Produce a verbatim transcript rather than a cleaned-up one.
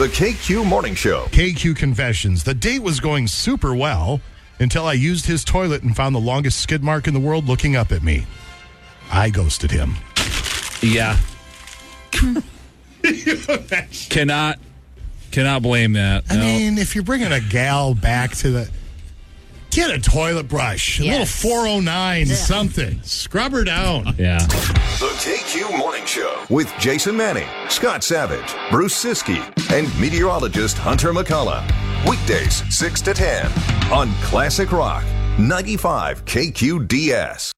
The K Q Morning Show. K Q Confessions. The date was going super well until I used his toilet and found the longest skid mark in the world looking up at me. I ghosted him. Yeah. cannot, cannot blame that. I no. mean, if you're bringing a gal back to the... Get a toilet brush. A Yes. little four oh nine, Yeah. something. Scrub her down. Yeah. The K Q Morning Show with Jason Manning, Scott Savage, Bruce Siskey, and meteorologist Hunter McCullough. Weekdays, six to ten on Classic Rock, ninety-five K Q D S.